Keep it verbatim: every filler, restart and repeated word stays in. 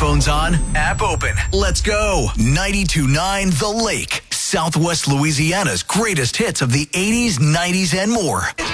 Headphones on, app open. Let's go. ninety-two point nine The Lake. Southwest Louisiana's greatest hits of the eighties, nineties, and more.